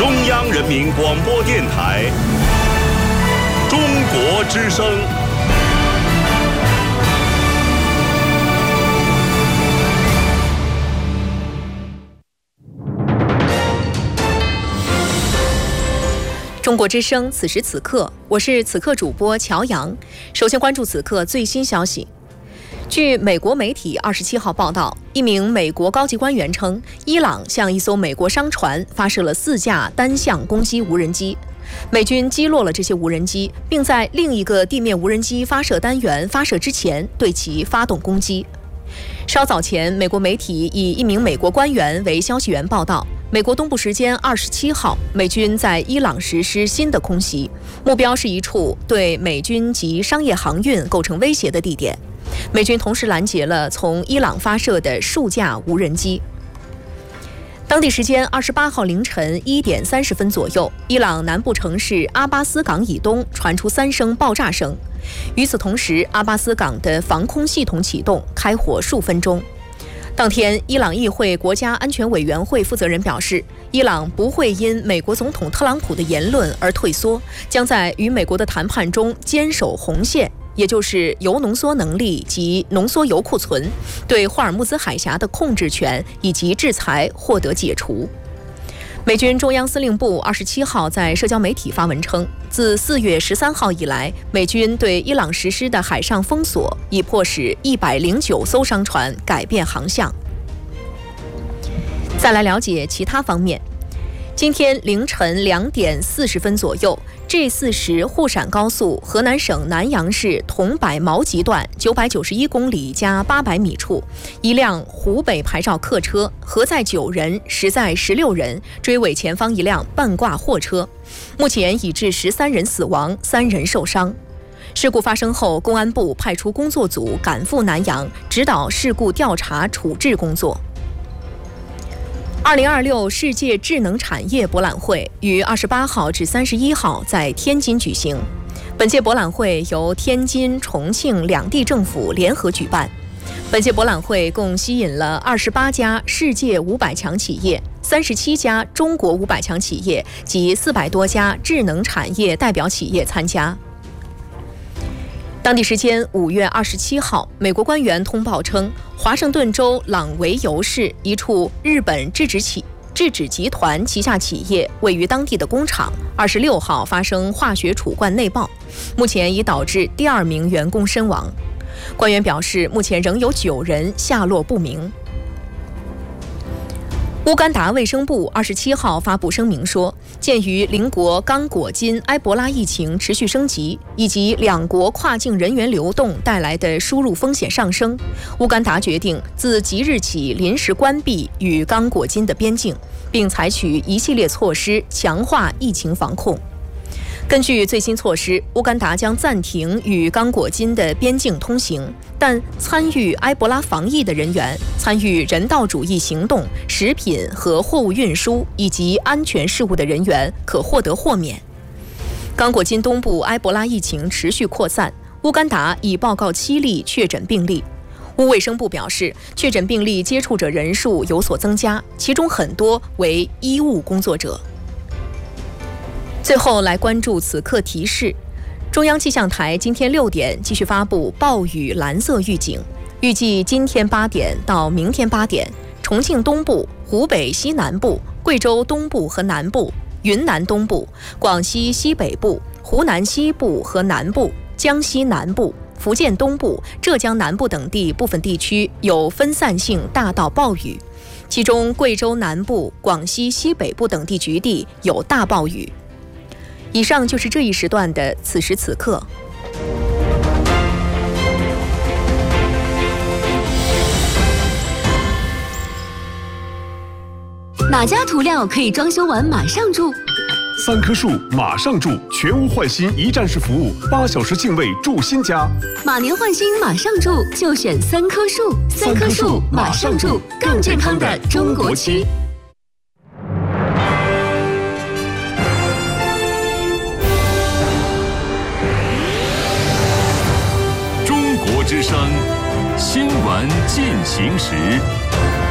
中央人民广播电台中国之声。 中国之声，此时此刻，我是此刻主播乔阳。首先关注此刻最新消息。据美国媒体27号报道，一名美国高级官员称，伊朗向一艘美国商船发射了4架单向攻击无人机，美军击落了这些无人机，并在另一个地面无人机发射单元发射之前对其发动攻击。稍早前，美国媒体以一名美国官员为消息源报道，美国东部时间27号，美军在伊朗实施新的空袭，目标是一处对美军及商业航运构成威胁的地点。美军同时拦截了从伊朗发射的数架无人机。当地时间28号凌晨1点30分左右，伊朗南部城市阿巴斯港以东传出3声爆炸声。与此同时，阿巴斯港的防空系统启动，开火数分钟。当天，伊朗议会国家安全委员会负责人表示，伊朗不会因美国总统特朗普的言论而退缩，将在与美国的谈判中坚守红线，也就是铀浓缩能力及浓缩铀库存，对霍尔木兹海峡的控制权以及制裁获得解除。美军中央司令部27号在社交媒体发文称，自4月13号以来，美军对伊朗实施的海上封锁已迫使109艘商船改变航向。再来了解其他方面。今天凌晨2点40分左右，G40沪陕高速河南省南阳市桐柏毛集段991公里加800米处，一辆湖北牌照客车核载9人，实载16人，追尾前方一辆半挂货车，目前已致13人死亡，3人受伤。事故发生后，公安部派出工作组赶赴南阳，指导事故调查处置工作。2026世界智能产业博览会于28号至31号在天津举行。本届博览会由天津、重庆两地政府联合举办。本届博览会共吸引了28家世界500强企业、37家中国500强企业及400多家智能产业代表企业参加。当地时间5月27号，美国官员通报称，华盛顿州朗维尤市一处日本制纸集团旗下企业位于当地的工厂26号发生化学储罐内爆，目前已导致第2名员工身亡。官员表示，目前仍有9人下落不明。乌干达卫生部27号发布声明说，鉴于邻国刚果金埃博拉疫情持续升级，以及两国跨境人员流动带来的输入风险上升，乌干达决定自即日起临时关闭与刚果金的边境，并采取一系列措施强化疫情防控。根据最新措施，乌干达将暂停与刚果金的边境通行，但参与埃博拉防疫的人员、参与人道主义行动、食品和货物运输以及安全事务的人员可获得豁免。刚果金东部埃博拉疫情持续扩散，乌干达已报告7例确诊病例。乌卫生部表示，确诊病例接触者人数有所增加，其中很多为医务工作者。最后来关注此刻提示，中央气象台今天6点继续发布暴雨蓝色预警，预计今天8点到明天8点，重庆东部、湖北西南部、贵州东部和南部、云南东部、广西西北部、湖南西部和南部、江西南部、福建东部、浙江南部等地部分地区有分散性大到暴雨，其中贵州南部、广西西北部等地局地有大暴雨。以上就是这一时段的此时此刻。 哪家涂料可以装修完马上住 ？3棵树马上住，全屋换新一站式服务，8小时净位住新家。 马年换新马上住，就选3棵树。3棵树马上住，更健康的中国区。 中国之声新闻进行时。